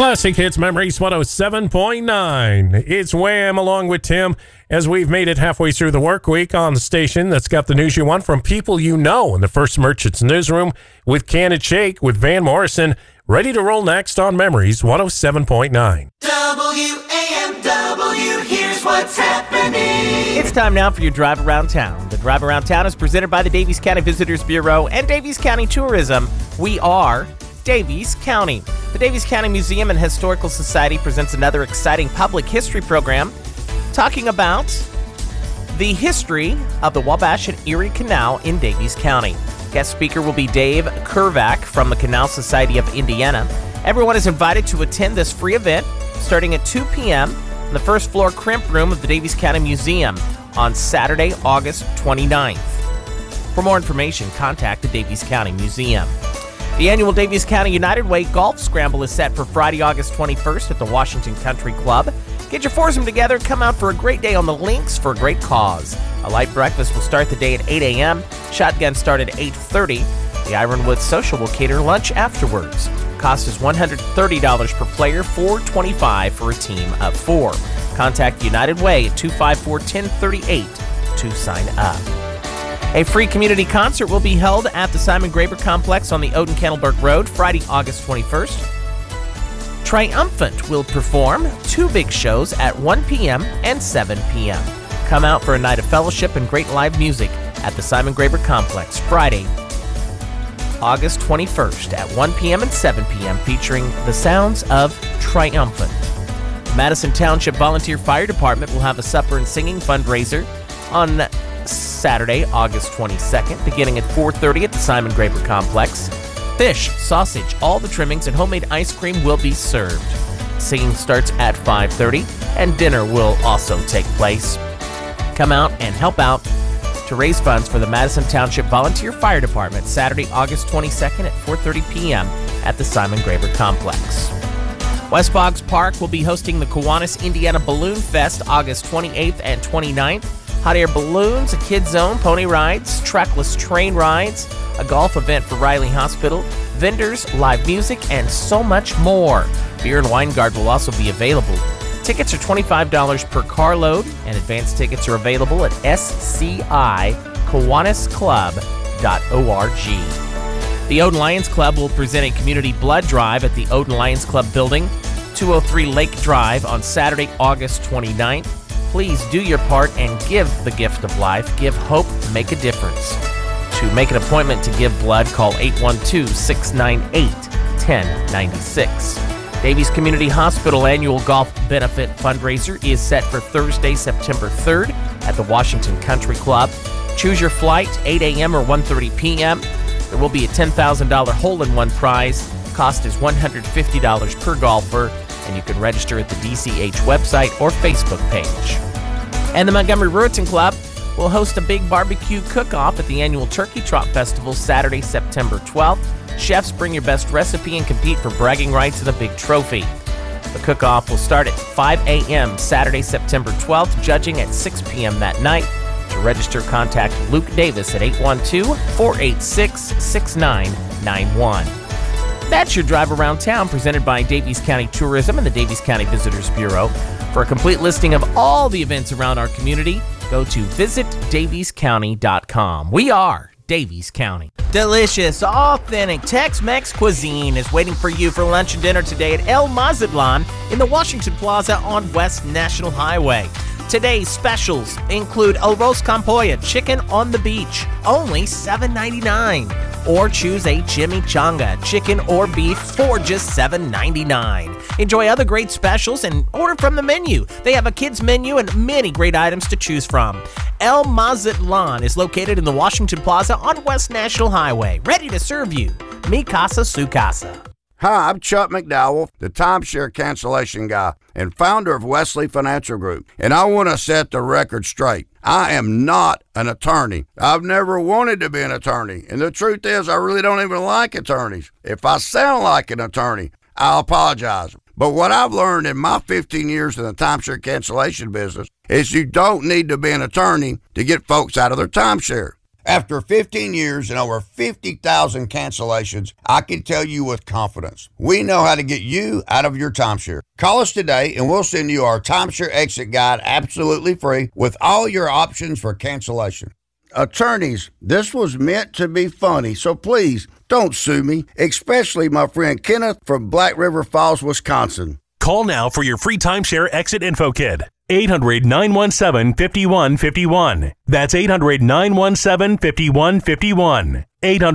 Classic Hits Memories 107.9. It's Wham along with Tim as we've made it halfway through the work week on the station that's got the news you want from people you know in the First Merchants Newsroom with Can It Shake with Van Morrison. Ready to roll next on Memories 107.9. WAMW, here's what's happening. It's time now for your Drive Around Town. The Drive Around Town is presented by the Daviess County Visitors Bureau and Daviess County Tourism. We are Daviess County. The Daviess County Museum and Historical Society presents another exciting public history program talking about the history of the Wabash and Erie Canal in Daviess County. Guest speaker will be Dave Kervack from the Canal Society of Indiana. Everyone is invited to attend this free event starting at 2 p.m. in the first floor crimp room of the Daviess County Museum on Saturday, August 29th. For more information, contact the Daviess County Museum. The annual Daviess County United Way Golf Scramble is set for Friday, August 21st at the Washington Country Club. Get your foursome together, come out for a great day on the links for a great cause. A light breakfast will start the day at 8 a.m. Shotguns start at 8:30. The Ironwood Social will cater lunch afterwards. Cost is $130 per player, $425 for a team of 4. Contact United Way at 254-1038 to sign up. A free community concert will be held at the Simon Graber Complex on the Odin-Candleberg Road Friday, August 21st. Triumphant will perform 2 big shows at 1 p.m. and 7 p.m. Come out for a night of fellowship and great live music at the Simon Graber Complex Friday, August 21st at 1 p.m. and 7 p.m. featuring the sounds of Triumphant. The Madison Township Volunteer Fire Department will have a supper and singing fundraiser on Saturday, August 22nd, beginning at 4:30 at the Simon Graber Complex. Fish, sausage, all the trimmings, and homemade ice cream will be served. Singing starts at 5:30, and dinner will also take place. Come out and help out to raise funds for the Madison Township Volunteer Fire Department Saturday, August 22nd at 4:30 p.m. at the Simon Graber Complex. West Boggs Park will be hosting the Kiwanis Indiana Balloon Fest August 28th and 29th. Hot air balloons, a kids zone, pony rides, trackless train rides, a golf event for Riley Hospital, vendors, live music, and so much more. Beer and wine guard will also be available. Tickets are $25 per carload, and advance tickets are available at scikiwanisclub.org. The Odin Lions Club will present a community blood drive at the Odin Lions Club building, 203 Lake Drive on Saturday, August 29th. Please do your part and give the gift of life. Give hope, make a difference. To make an appointment to give blood, call 812-698-1096. Daviess Community Hospital annual golf benefit fundraiser is set for Thursday, September 3rd at the Washington Country Club. Choose your flight, 8 a.m. or 1:30 p.m. There will be a $10,000 hole-in-one prize. Cost is $150 per golfer, and you can register at the DCH website or Facebook page. And the Montgomery Ruritan Club will host a big barbecue cook-off at the annual Turkey Trot Festival Saturday, September 12th. Chefs bring your best recipe and compete for bragging rights and a big trophy. The cook-off will start at 5 a.m. Saturday, September 12th, judging at 6 p.m. that night. To register, contact Luke Davis at 812-486-6991. That's your Drive Around Town presented by Daviess County Tourism and the Daviess County Visitors Bureau. For a complete listing of all the events around our community, go to visitdaviesscounty.com. We are Daviess County. Delicious, authentic Tex-Mex cuisine is waiting for you for lunch and dinner today at El Mazatlan in the Washington Plaza on West National Highway. Today's specials include arroz con pollo, chicken on the beach, only $7.99. Or choose a chimichanga, chicken or beef, for just $7.99. Enjoy other great specials and order from the menu. They have a kids menu and many great items to choose from. El Mazatlan is located in the Washington Plaza on West National Highway, ready to serve you. Mi casa, su casa. Hi, I'm Chuck McDowell, the timeshare cancellation guy and founder of Wesley Financial Group, and I want to set the record straight. I am not an attorney. I've never wanted to be an attorney, and the truth is I really don't even like attorneys. If I sound like an attorney, I'll apologize. But what I've learned in my 15 years in the timeshare cancellation business is you don't need to be an attorney to get folks out of their timeshare. After 15 years and over 50,000 cancellations, I can tell you with confidence, we know how to get you out of your timeshare. Call us today and we'll send you our timeshare exit guide absolutely free with all your options for cancellation. Attorneys, this was meant to be funny, so please don't sue me, especially my friend Kenneth from Black River Falls, Wisconsin. Call now for your free timeshare exit info kit. 800-917-5151. That's 800-917-5151.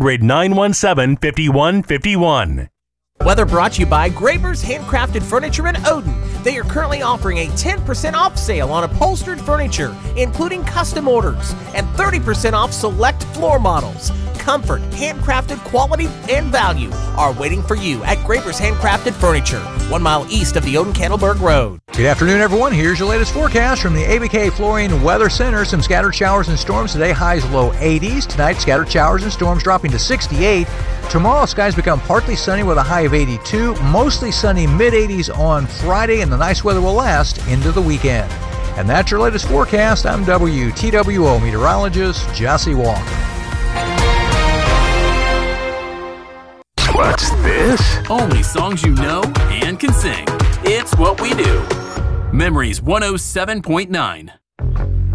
800-917-5151. Weather brought to you by Graber's Handcrafted Furniture in Odin. They are currently offering a 10% off sale on upholstered furniture, including custom orders, and 30% off select floor models. Comfort, handcrafted quality, and value are waiting for you at Graber's Handcrafted Furniture, 1 mile east of the Odin-Candleberg Road. Good afternoon, everyone. Here's your latest forecast from the ABK Flooring Weather Center. Some scattered showers and storms today, highs low 80s. Tonight, scattered showers and storms dropping to 68. Tomorrow, skies become partly sunny with a high of 82. Mostly sunny mid-80s on Friday, and the nice weather will last into the weekend. And that's your latest forecast. I'm WTWO meteorologist Jesse Walker. What's this? Only songs you know and can sing. It's what we do. Memories 107.9.